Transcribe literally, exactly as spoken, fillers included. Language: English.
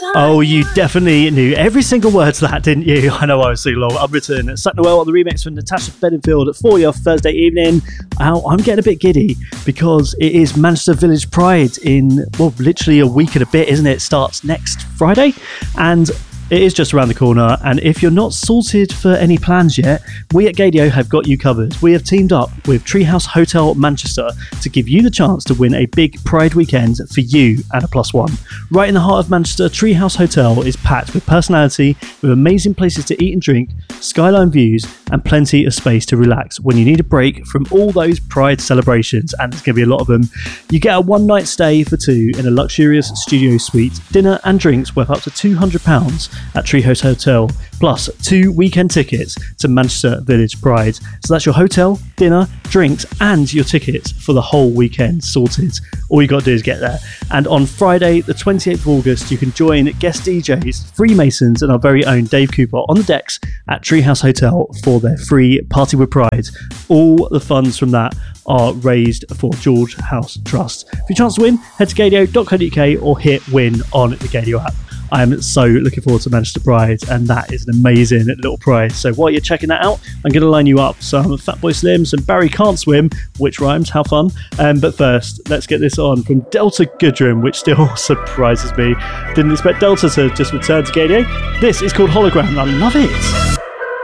Oh, you definitely knew every single word to that, didn't you? I know I was too long. Unwritten, Suck Noel on the remix from Natasha Bedingfield for your Thursday evening. Now, I'm getting a bit giddy because it is Manchester Village Pride in, well, literally a week and a bit, isn't it? It starts next Friday, and it is just around the corner, and if you're not sorted for any plans yet, we at Gaydio have got you covered. We have teamed up with Treehouse Hotel Manchester to give you the chance to win a big Pride weekend for you and a plus one. Right in the heart of Manchester, Treehouse Hotel is packed with personality, with amazing places to eat and drink, skyline views, and plenty of space to relax when you need a break from all those Pride celebrations, and there's going to be a lot of them. You get a one-night stay for two in a luxurious studio suite, dinner and drinks worth up to two hundred pounds at Treehouse Hotel, plus two weekend tickets to Manchester Village Pride. So that's your hotel, dinner, drinks, and your tickets for the whole weekend sorted. All you got to do is get there. And on Friday, the twenty-eighth of August, you can join guest D Js, Freemasons, and our very own Dave Cooper on the decks at Treehouse Hotel for their free Party with Pride. All the funds from that are raised for George House Trust. For your chance to win, head to gaydio dot co dot uk or hit win on the Gaydio app. I am so looking forward to Manchester Pride, and that is an amazing little prize. So while you're checking that out, I'm going to line you up some Fatboy Slim, some Barry Can't Swim, which rhymes, how fun. Um, but first, let's get this on from Delta Goodrem, which still surprises me. Didn't expect Delta to just return to Gaydio. This is called Hologram, and I love it.